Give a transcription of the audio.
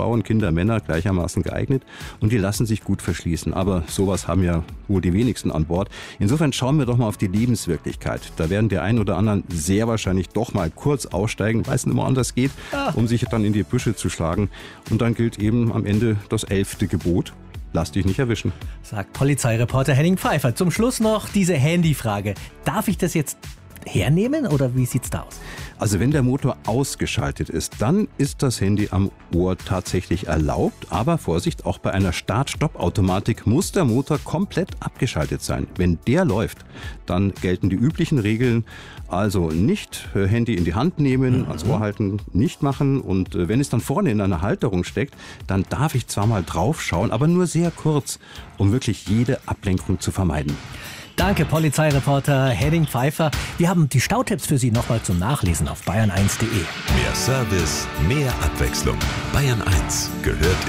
Frauen, Kinder, Männer gleichermaßen geeignet und die lassen sich gut verschließen. Aber sowas haben ja wohl die wenigsten an Bord. Insofern schauen wir doch mal auf die Lebenswirklichkeit. Da werden die einen oder anderen sehr wahrscheinlich doch mal kurz aussteigen, weil es nicht mehr anders geht, um sich dann in die Büsche zu schlagen. Und dann gilt eben am Ende das 11. Gebot. Lass dich nicht erwischen. Sagt Polizeireporter Henning Pfeiffer. Zum Schluss noch diese Handyfrage. Darf ich das jetzt hernehmen oder wie sieht's da aus? Also wenn der Motor ausgeschaltet ist, dann ist das Handy am Ohr tatsächlich erlaubt. Aber Vorsicht, auch bei einer Start-Stopp-Automatik muss der Motor komplett abgeschaltet sein. Wenn der läuft, dann gelten die üblichen Regeln. Also nicht Handy in die Hand nehmen, ans Ohr halten, nicht machen. Und wenn es dann vorne in einer Halterung steckt, dann darf ich zwar mal drauf schauen, aber nur sehr kurz, um wirklich jede Ablenkung zu vermeiden. Danke, Polizeireporter Henning Pfeiffer. Wir haben die Stautipps für Sie nochmal zum Nachlesen auf bayern1.de. Mehr Service, mehr Abwechslung. Bayern 1 gehört